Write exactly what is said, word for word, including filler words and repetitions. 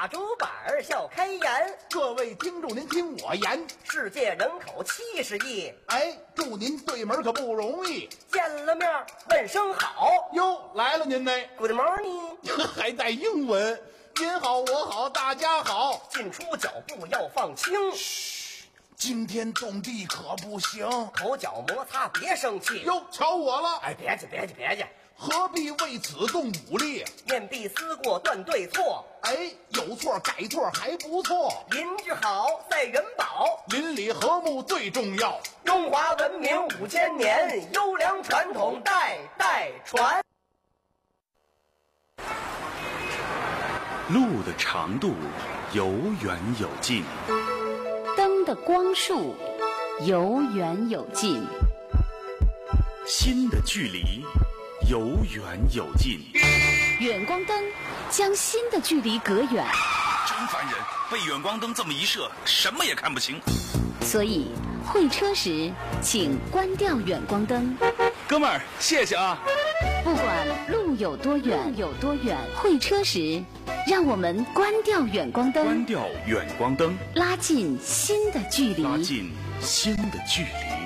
大竹板笑开颜。 各位听众，您听我言， 世界人口七十亿， 哎，祝您对门可不容易。 见了面问声好。 哟，来了您呢 Good morning， 还带英文。您好，我好，大家好。 进出脚步要放轻。 嘘，惊天动地可不行。 口角摩擦别生气。 哟，瞧我了。 哎，别介别介别介， 何必为此动武力？ 面壁思过断对错。 哎，有错改错还不错。 邻居好赛人保， 邻里和睦最重要。 中华文明五千年，优良传统代代传。 路的长度有远有近， 灯的光束有远有近， 心的距离有远有近。 远光灯将心的距离隔远。 真烦人，被远光灯这么一射，什么也看不清。 所以会车时请关掉远光灯。 哥们儿，谢谢啊。 不管路有多远有多远，会车时让我们关掉远光灯， 关掉远光灯， 拉近心的距离， 拉近心的距离。